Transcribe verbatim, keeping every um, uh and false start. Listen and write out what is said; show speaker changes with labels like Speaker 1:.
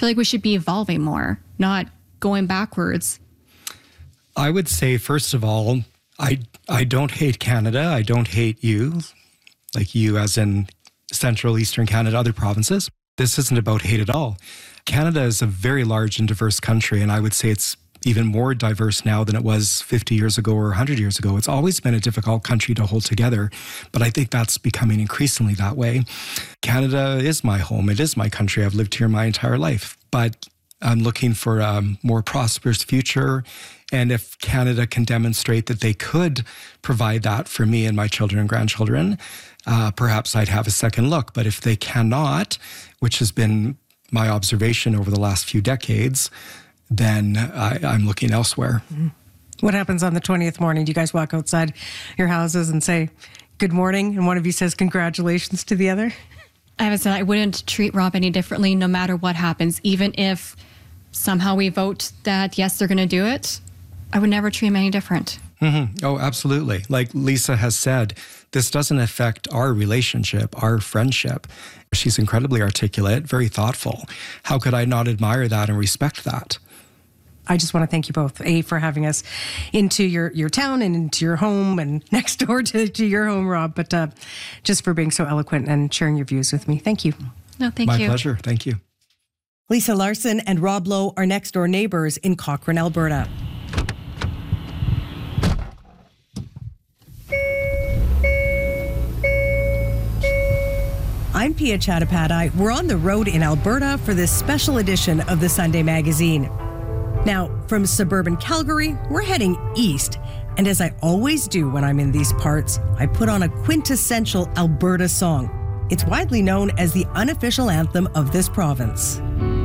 Speaker 1: feel like we should be evolving more, not going backwards.
Speaker 2: I would say, first of all, I I don't hate Canada. I don't hate you, like you as in Central, Eastern Canada, other provinces. This isn't about hate at all. Canada is a very large and diverse country, and I would say it's even more diverse now than it was fifty years ago or one hundred years ago. It's always been a difficult country to hold together, but I think that's becoming increasingly that way. Canada is my home. It is my country. I've lived here my entire life, but I'm looking for a more prosperous future. And if Canada can demonstrate that they could provide that for me and my children and grandchildren, uh, perhaps I'd have a second look. But if they cannot, which has been my observation over the last few decades, then I, I'm looking elsewhere.
Speaker 3: Mm-hmm. What happens on the twentieth morning? Do you guys walk outside your houses and say, good morning, and one of you says congratulations to the other?
Speaker 1: I haven't said I wouldn't treat Rob any differently no matter what happens. Even if somehow we vote that, yes, they're going to do it, I would never treat him any different.
Speaker 2: Mm-hmm. Oh, absolutely. Like Lisa has said, this doesn't affect our relationship, our friendship. She's incredibly articulate, very thoughtful. How could I not admire that and respect that?
Speaker 3: I just want to thank you both, A, for having us into your, your town and into your home and next door to, to your home, Rob, but uh, just for being so eloquent and sharing your views with me. Thank you.
Speaker 1: No, thank
Speaker 2: My
Speaker 1: you.
Speaker 2: My pleasure. Thank you.
Speaker 3: Lisa Larson and Rob Lowe are next door neighbors in Cochrane, Alberta. I'm Pia Chattopadhyay. We're on the road in Alberta for this special edition of the Sunday Magazine. Now, from suburban Calgary, we're heading east. And as I always do when I'm in these parts, I put on a quintessential Alberta song. It's widely known as the unofficial anthem of this province.